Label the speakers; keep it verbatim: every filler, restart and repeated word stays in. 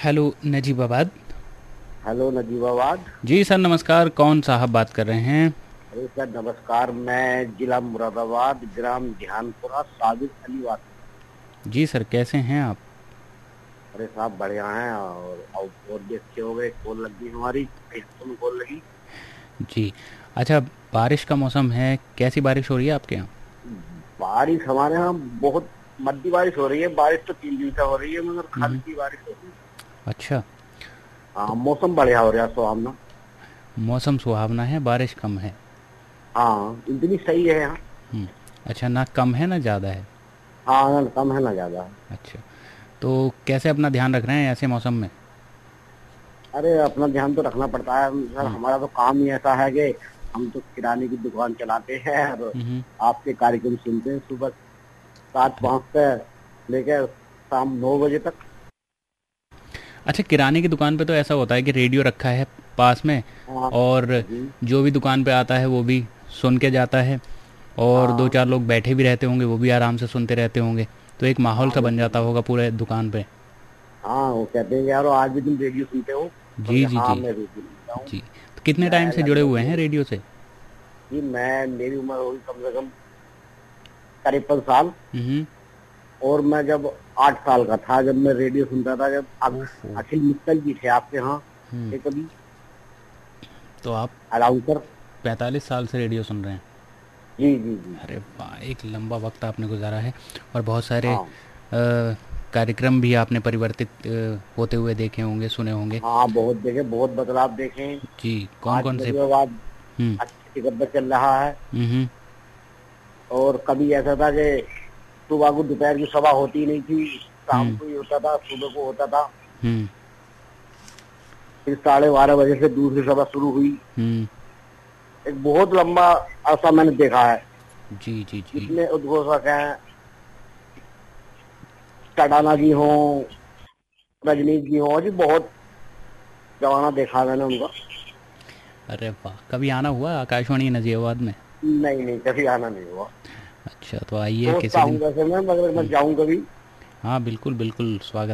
Speaker 1: Hello Najibabad.
Speaker 2: Hello Najibabad.
Speaker 1: जी sir नमस्कार, कौन साहब बात कर रहे हैं?
Speaker 2: अरे सर नमस्कार, मैं जिला मुरादाबाद, ग्राम ध्यानपुरा, साबिर अली वासी।
Speaker 1: जी सर, कैसे हैं आप?
Speaker 2: अरे साहब बढ़िया हैं, और और भी अच्छे हो गए। कॉल लग गई हमारी, तुम कॉल लगी।
Speaker 1: जी। अच्छा, बारिश का मौसम है, कैसी बारिश हो रही है आपके यहाँ?
Speaker 2: बारिश हमारे यहाँ बहुत मध्य बारिश हो रही है। बारिश तो तीन दिन से हो रही है, मगर
Speaker 1: हम्म।
Speaker 2: हल्की बारिश हो रही है।
Speaker 1: अच्छा।
Speaker 2: हाँ,
Speaker 1: तो
Speaker 2: मौसम बढ़िया हो रहा है, सुहावना।
Speaker 1: मौसम सुहावना है, बारिश कम है।
Speaker 2: हाँ, इतनी सही है यहाँ।
Speaker 1: हम्म। अच्छा, ना कम है ना ज़्यादा है।
Speaker 2: हाँ, ना कम है ना ज्यादा है।
Speaker 1: अच्छा, तो कैसे अपना ध्यान रख रहे हैं ऐसे मौसम में?
Speaker 2: अरे अपना ध्यान तो रखना पड़ता है सर,
Speaker 1: हम्म।
Speaker 2: हमारा तो काम ही ऐसा है कि हम तो किराने की दुकान चलाते हैं और
Speaker 1: हम्म।
Speaker 2: आपके कार्यक्रम सुनते हैं सुबह सात पाँच से लेकर शाम नौ बजे तक।
Speaker 1: अच्छा, किराने की दुकान पे तो ऐसा होता है कि रेडियो रखा है पास में,
Speaker 2: हाँ
Speaker 1: और
Speaker 2: जी।
Speaker 1: जो भी दुकान पे आता है वो भी सुन के जाता है, और दो
Speaker 2: हाँ
Speaker 1: चार लोग बैठे भी रहते होंगे, वो भी आराम से सुनते रहते होंगे। तो एक माहौल
Speaker 2: हाँ
Speaker 1: सा बन
Speaker 2: बिल्कुल
Speaker 1: जाता
Speaker 2: बिल्कुल।
Speaker 1: होगा पूरे दुकान पे।
Speaker 2: हाँ, वो कहते हैं कि यार आज भी तुम रेडियो सुनते हो।
Speaker 1: जी
Speaker 2: मैंने
Speaker 1: जी
Speaker 2: कहा, हाँ
Speaker 1: जी।
Speaker 2: मैं रेडियो सुनता हूँ।
Speaker 1: जी, तो कितने टाइम
Speaker 2: मैं
Speaker 1: से जुड़े
Speaker 2: लगभग
Speaker 1: हुए हैं
Speaker 2: मेरी
Speaker 1: रेडियो से?
Speaker 2: जी मैं मेरी उम्र होगी कम से कम तिरपन साल।
Speaker 1: हम्म।
Speaker 2: और मैं जब आठ साल का था, जब मैं रेडियो सुनता था, जब अ-
Speaker 1: ओहो।
Speaker 2: अखिल मित्तल जी थे आपके यहाँ
Speaker 1: हम्म।
Speaker 2: एक कभी
Speaker 1: तो आप
Speaker 2: अनाउंसर।
Speaker 1: पैंतालीस साल से रेडियो सुन रहे हैं?
Speaker 2: जी जी जी।
Speaker 1: अरे वाह, एक लंबा वक्त आपने गुजारा है, और बहुत सारे
Speaker 2: हाँ
Speaker 1: अ, कार्यक्रम भी आपने परिवर्तित अ, होते हुए देखे होंगे, सुने होंगे।
Speaker 2: हाँ, बहुत देखे, बहुत बदलाव देखे हैं।
Speaker 1: जी, कौन
Speaker 2: आज
Speaker 1: कौन से?
Speaker 2: नजीबाबाद
Speaker 1: हम्म।
Speaker 2: अच्छी जगह पे चल रहा है।
Speaker 1: हम्म।
Speaker 2: और कभी ऐसा था कि सुबह को दोपहर की सभा होती नहीं थी, शाम
Speaker 1: हम्म।
Speaker 2: को ही होता था, सुबह को होता था।
Speaker 1: हम्म।
Speaker 2: फिर साढ़े बारह बजे से दूसरी सभा शुरू हुई।
Speaker 1: हम्म।
Speaker 2: एक बहुत लंबा अरसा मैंने देखा है।
Speaker 1: जी जी जी।
Speaker 2: इतने उद्घोषक हैं, कडाना जी हों, रजनीश जी हों जी, बहुत जमाना देखा है मैंने उनका।
Speaker 1: अरे वाह, कभी आना हुआ आकाशवाणी नजीबाबाद में?
Speaker 2: नहीं नहीं, कभी आना नहीं हुआ।
Speaker 1: अच्छा, तो आइए
Speaker 2: सोचता
Speaker 1: किसी
Speaker 2: हूँ
Speaker 1: दिन।
Speaker 2: वैसे मैं, मगर मैं
Speaker 1: हम्म।
Speaker 2: जाऊँ कभी।
Speaker 1: हाँ बिल्कुल बिल्कुल, स्वागत